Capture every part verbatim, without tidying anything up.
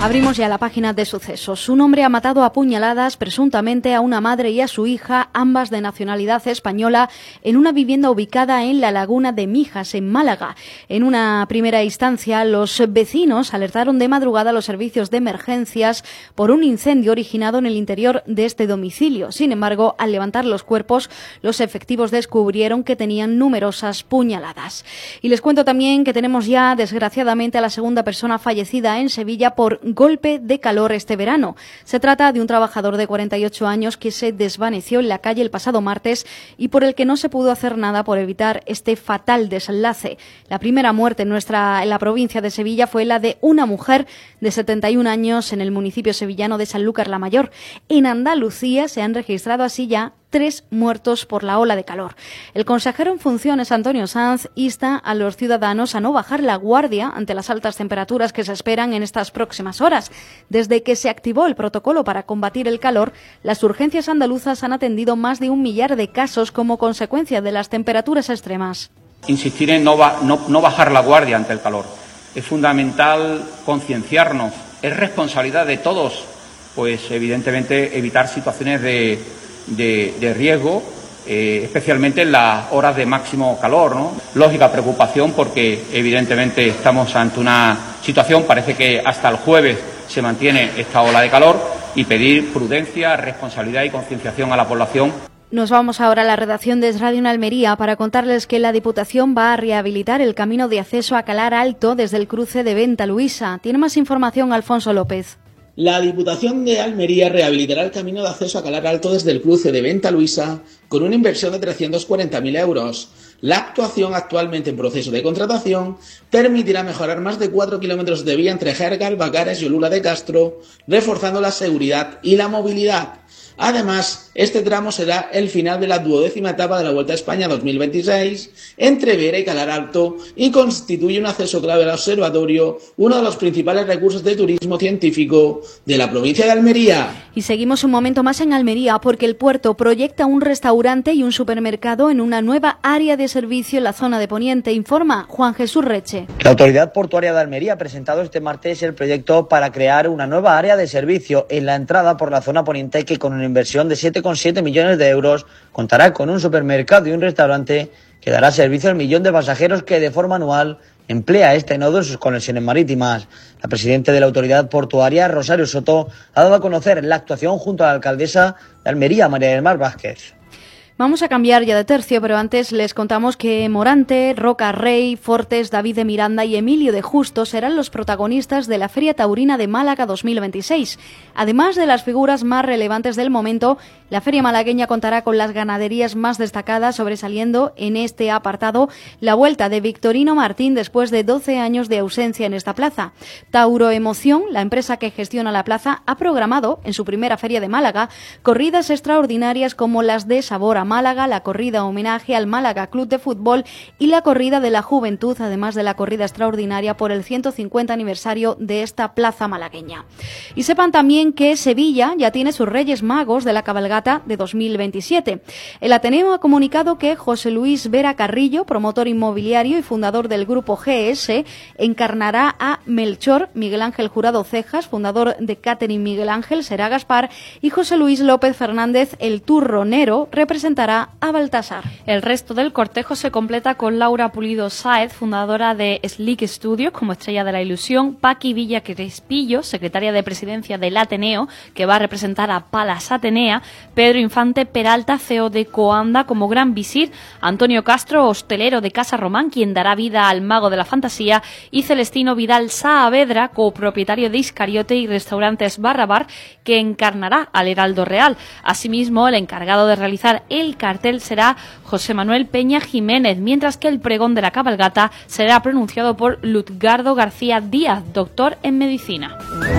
Abrimos ya la página de sucesos. Un hombre ha matado a puñaladas presuntamente a una madre y a su hija, ambas de nacionalidad española, en una vivienda ubicada en la laguna de Mijas, en Málaga. En una primera instancia, los vecinos alertaron de madrugada a los servicios de emergencias por un incendio originado en el interior de este domicilio. Sin embargo, al levantar los cuerpos, los efectivos descubrieron que tenían numerosas puñaladas. Y les cuento también que tenemos ya, desgraciadamente, a la segunda persona fallecida en Sevilla por golpe de calor este verano. Se trata de un trabajador de cuarenta y ocho años que se desvaneció en la calle el pasado martes y por el que no se pudo hacer nada por evitar este fatal desenlace. La primera muerte en, nuestra, en la provincia de Sevilla fue la de una mujer de setenta y un años en el municipio sevillano de Sanlúcar la Mayor. En Andalucía se han registrado así ya tres muertos por la ola de calor. El consejero en funciones, Antonio Sanz, insta a los ciudadanos a no bajar la guardia ante las altas temperaturas que se esperan en estas próximas horas. Desde que se activó el protocolo para combatir el calor, las urgencias andaluzas han atendido más de un millar de casos como consecuencia de las temperaturas extremas. Insistir en no, ba- no, no bajar la guardia ante el calor. Es fundamental concienciarnos. Es responsabilidad de todos, pues evidentemente evitar situaciones de De, de riesgo, eh, especialmente en las horas de máximo calor, ¿no? Lógica preocupación porque evidentemente estamos ante una situación, parece que hasta el jueves se mantiene esta ola de calor, y pedir prudencia, responsabilidad y concienciación a la población. Nos vamos ahora a la redacción de Es Radio en Almería para contarles que la Diputación va a rehabilitar el camino de acceso a Calar Alto desde el cruce de Venta Luisa. Tiene más información Alfonso López. La Diputación de Almería rehabilitará el camino de acceso a Calar Alto desde el cruce de Venta Luisa con una inversión de trescientos cuarenta mil euros. La actuación, actualmente en proceso de contratación, permitirá mejorar más de cuatro kilómetros de vía entre Jerga, Albacares y Olula de Castro, reforzando la seguridad y la movilidad. Además, este tramo será el final de la duodécima etapa de la Vuelta a España dos mil veintiséis entre Vera y Calar Alto y constituye un acceso clave al observatorio, uno de los principales recursos de turismo científico de la provincia de Almería. Y seguimos un momento más en Almería porque el puerto proyecta un restaurante y un supermercado en una nueva área de servicio en la zona de Poniente, informa Juan Jesús Reche. La Autoridad Portuaria de Almería ha presentado este martes el proyecto para crear una nueva área de servicio en la entrada por la zona poniente que con una inversión de siete coma siete millones de euros contará con un supermercado y un restaurante que dará servicio al millón de pasajeros que de forma anual emplea este nodo en sus conexiones marítimas. La presidenta de la Autoridad Portuaria, Rosario Soto, ha dado a conocer la actuación junto a la alcaldesa de Almería, María del Mar Vázquez. Vamos a cambiar ya de tercio, pero antes les contamos que Morante, Roca Rey, Fortes, David de Miranda y Emilio de Justo serán los protagonistas de la Feria Taurina de Málaga dos mil veintiséis. Además de las figuras más relevantes del momento, la feria malagueña contará con las ganaderías más destacadas, sobresaliendo en este apartado la vuelta de Victorino Martín después de doce años de ausencia en esta plaza. Tauro Emoción, la empresa que gestiona la plaza, ha programado en su primera feria de Málaga corridas extraordinarias como las de Sabor a Málaga, la corrida homenaje al Málaga Club de Fútbol y la corrida de la Juventud, además de la corrida extraordinaria por el ciento cincuenta aniversario de esta plaza malagueña. Y sepan también que Sevilla ya tiene sus Reyes Magos de la cabalgata de dos mil veintisiete. El Ateneo ha comunicado que José Luis Vera Carrillo, promotor inmobiliario y fundador del grupo G S, encarnará a Melchor, Miguel Ángel Jurado Cejas, fundador de Catering Miguel Ángel, será Gaspar, y José Luis López Fernández, el turronero, representará a Baltasar. El resto del cortejo se completa con Laura Pulido Sáez, fundadora de Slick Studios como estrella de la ilusión, Paqui Villa Crespillo, secretaria de presidencia del Ateneo, que va a representar a Palas Atenea, Pedro Infante Peralta, C E O de Coanda como gran visir, Antonio Castro, hostelero de Casa Román, quien dará vida al mago de la fantasía, y Celestino Vidal Saavedra, copropietario de Iscariote y Restaurantes Barra Bar, que encarnará al Heraldo Real. Asimismo, el encargado de realizar el cartel será José Manuel Peña Jiménez, mientras que el pregón de la cabalgata será pronunciado por Lutgardo García Díaz, doctor en medicina.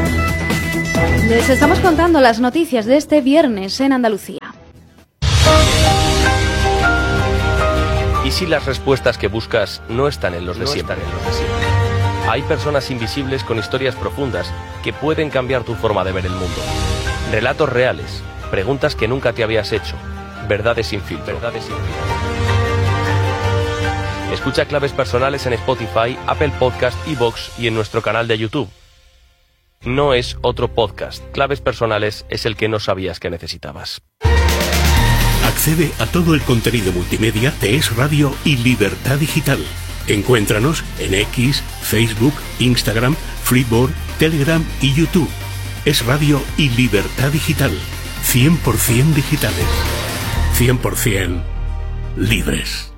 Les estamos contando las noticias de este viernes en Andalucía. ¿Y si las respuestas que buscas no están en los de siempre? Hay personas invisibles con historias profundas que pueden cambiar tu forma de ver el mundo. Relatos reales, preguntas que nunca te habías hecho, verdades sin filtro. Verdades sin filtro. Escucha Claves Personales en Spotify, Apple Podcast, iVoox y en nuestro canal de YouTube. no es otro podcast. Claves Personales es el que no sabías que necesitabas. Accede a todo el contenido multimedia de Es Radio y Libertad Digital. Encuéntranos en X, Facebook, Instagram, Freeboard, Telegram y YouTube. Es Radio y Libertad Digital. cien por ciento digitales. cien por ciento libres.